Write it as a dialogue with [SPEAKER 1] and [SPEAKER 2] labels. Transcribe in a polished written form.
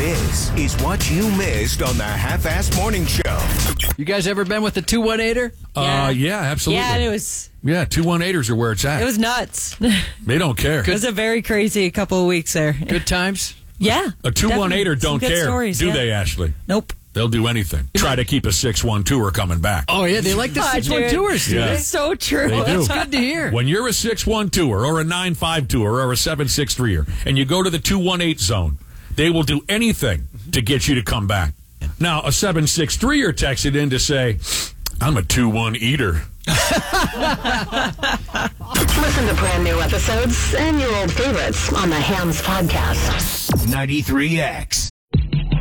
[SPEAKER 1] This is what you missed on the Half-Ass Morning Show.
[SPEAKER 2] You guys ever been with the 218er?
[SPEAKER 3] Yeah, absolutely.
[SPEAKER 4] Yeah, it was
[SPEAKER 3] 218ers are where it's at.
[SPEAKER 4] it was nuts.
[SPEAKER 3] They don't care.
[SPEAKER 4] It was a very crazy couple of weeks there.
[SPEAKER 2] Good times?
[SPEAKER 4] Yeah.
[SPEAKER 3] A 218er don't care,
[SPEAKER 4] stories,
[SPEAKER 3] do
[SPEAKER 4] yeah.
[SPEAKER 3] they, Ashley?
[SPEAKER 4] Nope.
[SPEAKER 3] They'll do anything. Try to keep a 612er coming back.
[SPEAKER 2] Oh, yeah, they like the 612ers, do
[SPEAKER 3] Yeah.
[SPEAKER 2] they?
[SPEAKER 4] It's so true.
[SPEAKER 3] They do.
[SPEAKER 2] That's good to hear.
[SPEAKER 3] When you're a 612er or a 952er or a 763er and you go to the 218 zone, they will do anything to get you to come back. Now, a 763er texted in to say, I'm a 2-1 eater.
[SPEAKER 5] Listen to brand new episodes and your old favorites on the Hams Podcast.
[SPEAKER 1] 93X.